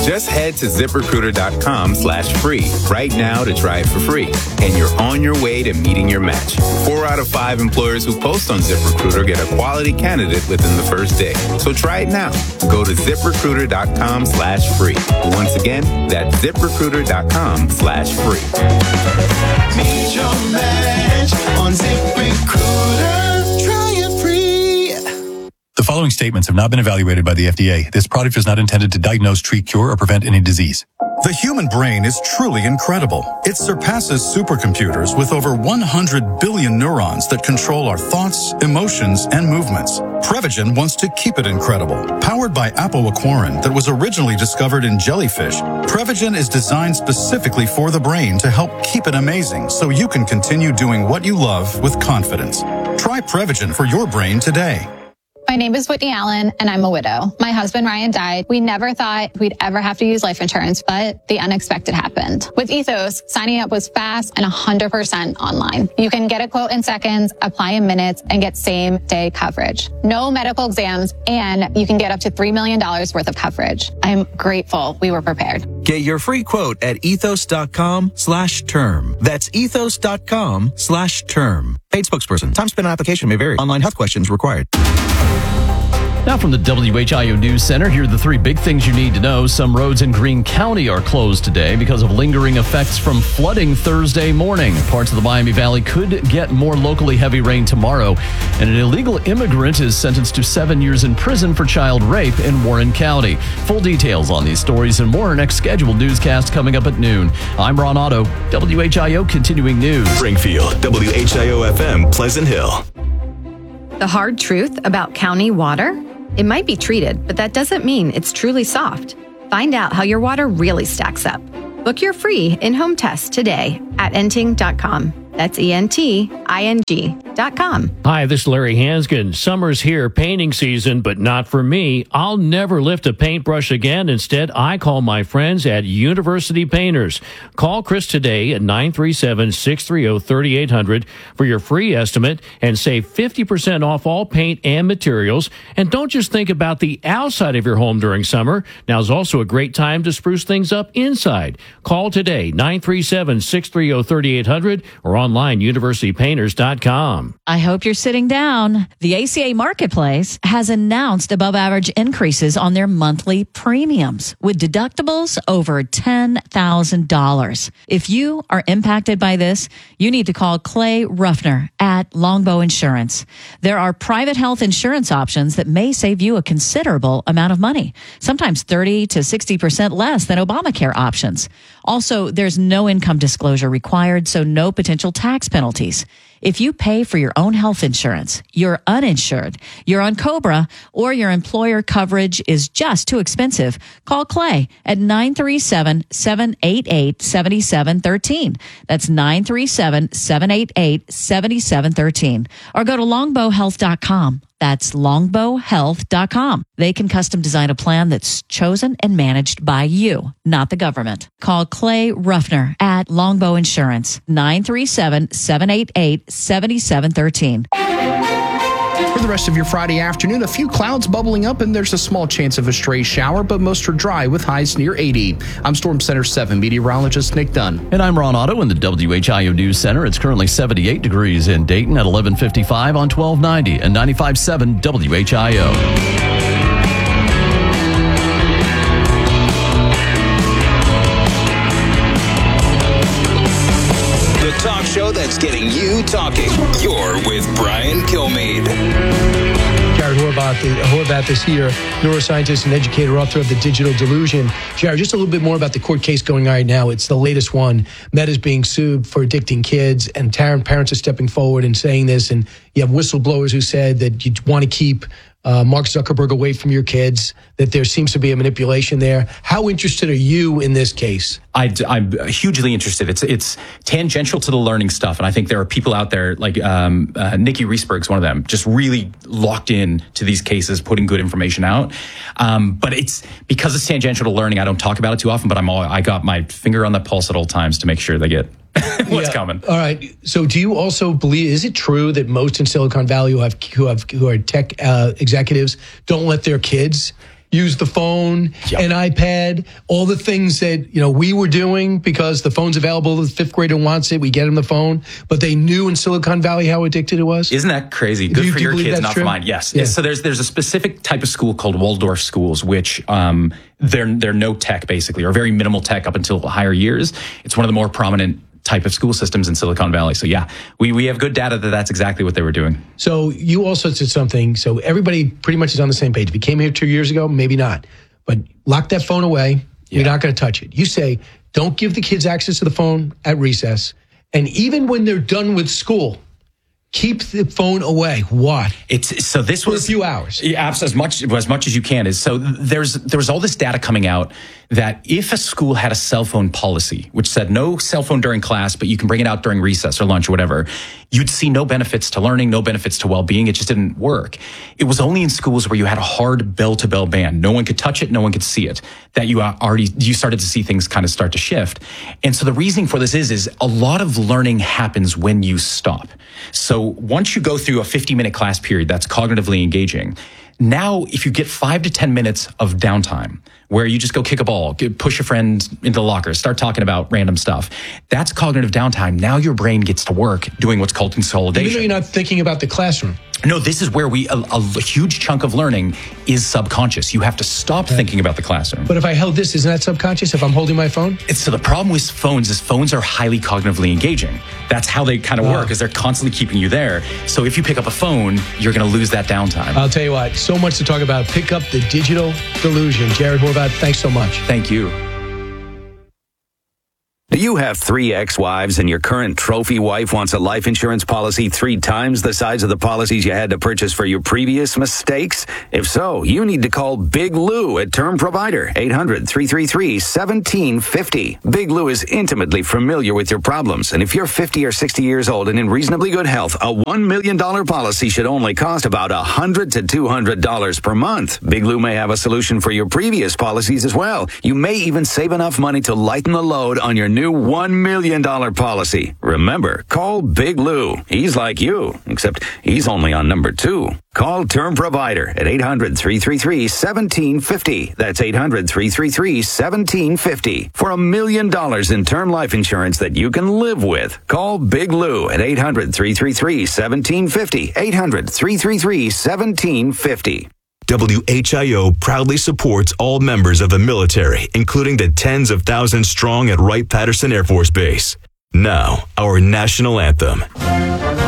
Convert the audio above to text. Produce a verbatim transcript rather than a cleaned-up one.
Just head to ZipRecruiter.com slash free right now to try it for free. And you're on your way to meeting your match. Four out of five employers who post on ZipRecruiter get a quality candidate within the first day. So try it now. Go to ZipRecruiter.com slash free. Once again, that's ZipRecruiter.com slash free. Meet your match on ZipRecruiter. Try it free. The following statements have not been evaluated by the F D A. This product is not intended to diagnose, treat, cure, or prevent any disease. The human brain is truly incredible. It surpasses supercomputers with over one hundred billion neurons that control our thoughts, emotions, and movements. Prevagen wants to keep it incredible. Powered by apoaquarin that was originally discovered in jellyfish, Prevagen is designed specifically for the brain to help keep it amazing so you can continue doing what you love with confidence. Try Prevagen for your brain today. My name is Whitney Allen, and I'm a widow. My husband, Ryan, died. We never thought we'd ever have to use life insurance, but the unexpected happened. With Ethos, signing up was fast and one hundred percent online. You can get a quote in seconds, apply in minutes, and get same-day coverage. No medical exams, and you can get up to three million dollars worth of coverage. I'm grateful we were prepared. Get your free quote at ethos.com slash term. That's ethos.com slash term. Paid spokesperson. Time spent on application may vary. Online health questions required. Now from the W H I O News Center, here are the three big things you need to know. Some roads in Greene County are closed today because of lingering effects from flooding Thursday morning. Parts of the Miami Valley could get more locally heavy rain tomorrow. And an illegal immigrant is sentenced to seven years in prison for child rape in Warren County. Full details on these stories and more. Next scheduled newscast coming up at noon. I'm Ron Otto, W H I O Continuing News. Springfield, W H I O F M, Pleasant Hill. The hard truth about county water? It might be treated, but that doesn't mean it's truly soft. Find out how your water really stacks up. Book your free in-home test today at enting dot com. That's E N T I N G dot com. Hi, this is Larry Hanskin. Summer's here, painting season, but not for me. I'll never lift a paintbrush again. Instead, I call my friends at University Painters. Call Chris today at nine three seven, six three zero, three eight zero zero for your free estimate and save fifty percent off all paint and materials. And don't just think about the outside of your home during summer. Now's also a great time to spruce things up inside. Call today, nine three seven, six three zero, three eight zero zero or online, university painters dot com. I hope you're sitting down. The A C A Marketplace has announced above average increases on their monthly premiums with deductibles over ten thousand dollars. If you are impacted by this, you need to call Clay Ruffner at Longbow Insurance. There are private health insurance options that may save you a considerable amount of money, sometimes thirty to sixty percent less than Obamacare options. Also, there's no income disclosure required, so no potential tax penalties. If you pay for your own health insurance, you're uninsured, you're on COBRA, or your employer coverage is just too expensive, call Clay at nine three seven, seven eight eight, seven seven one three. That's nine three seven, seven eight eight, seven seven one three. Or go to longbow health dot com. That's longbow health dot com. They can custom design a plan that's chosen and managed by you, not the government. Call Clay Ruffner at Longbow Insurance, nine three seven, seven eight eight, seven seven one three. For the rest of your Friday afternoon, a few clouds bubbling up and there's a small chance of a stray shower, but most are dry with highs near eighty. I'm Storm Center seven meteorologist Nick Dunn. And I'm Ron Otto in the W H I O News Center. It's currently seventy-eight degrees in Dayton at eleven fifty-five on twelve ninety and ninety-five point seven W H I O. Talk show that's getting you talking. You're with Brian Kilmeade. Jared Horvath, Horvath is here, neuroscientist and educator, author of The Digital Delusion. Jared, just a little bit more about the court case going on right now. It's the latest one. Meta is being sued for addicting kids, and parents are stepping forward and saying this. And you have whistleblowers who said that you want to keep uh, Mark Zuckerberg away from your kids, that there seems to be a manipulation there. How interested are you in this case? I, I'm hugely interested. It's it's tangential to the learning stuff, and I think there are people out there like um, uh, Nikki Riesberg's one of them, just really locked in to these cases, putting good information out. Um, but it's because it's tangential to learning. I don't talk about it too often, but I'm all, I got my finger on the pulse at all times to make sure they get what's yeah. coming. All right. So, do you also believe? Is it true that most in Silicon Valley who have who have who are tech uh, executives don't let their kids use the phone Yep. and iPad, all the things that, you know, we were doing because the phone's available. The fifth grader wants it. We get him the phone, but they knew in Silicon Valley how addicted it was. Isn't that crazy? Do Good you- for do you your believe kids, that's not true? for mine. Yes. Yeah. So there's there's a specific type of school called Waldorf schools, which um, they're they're no tech basically, or very minimal tech up until higher years. It's one of the more prominent type of school systems in Silicon Valley. So yeah, we we have good data that that's exactly what they were doing. So you also said something. So everybody pretty much is on the same page. If you came here two years ago, maybe not. But lock that phone away. You're not going to touch it. You say, don't give the kids access to the phone at recess. And even when they're done with school, keep the phone away. Why? It's so this For was a few hours. Yeah, as much as much as you can is so there's there was all this data coming out that if a school had a cell phone policy which said no cell phone during class, but you can bring it out during recess or lunch or whatever, you'd see no benefits to learning, no benefits to well-being. It just didn't work. It was only in schools where you had a hard bell-to-bell ban. No one could touch it, no one could see it, that you already you started to see things kind of start to shift. And so the reasoning for this is is a lot of learning happens when you stop. So once you go through a fifty minute class period that's cognitively engaging, now if you get five to ten minutes of downtime where you just go kick a ball, get, push a friend into the locker, start talking about random stuff, that's cognitive downtime. Now your brain gets to work doing what's called consolidation. Even though you're not thinking about the classroom. No, this is where we a, a huge chunk of learning is subconscious. You have to stop thinking about the classroom. But if I held this, isn't that subconscious if I'm holding my phone? It's, so the problem with phones is phones are highly cognitively engaging. That's how they kind of Wow. work, is they're constantly keeping you there. So if you pick up a phone, you're going to lose that downtime. I'll tell you what, so much to talk about. Pick up the digital delusion. Jared Horvath, thanks so much. Thank you. Do you have three ex-wives and your current trophy wife wants a life insurance policy three times the size of the policies you had to purchase for your previous mistakes? If so, you need to call Big Lou at Term Provider, eight hundred, three three three, one seven five zero. Big Lou is intimately familiar with your problems, and if you're fifty or sixty years old and in reasonably good health, a one million dollars policy should only cost about one hundred to two hundred dollars per month. Big Lou may have a solution for your previous policies as well. You may even save enough money to lighten the load on your new one million dollars policy. Remember, call Big Lou. He's like you, except he's only on number two. Call Term Provider at eight hundred, three three three, one seven five zero. That's eight hundred, three three three, one seven five zero. For a million dollars in term life insurance that you can live with. Call Big Lou at eight hundred, three three three, one seven five zero. eight hundred, three three three, one seven five zero. W H I O proudly supports all members of the military, including the tens of thousands strong at Wright-Patterson Air Force Base. Now, our national anthem.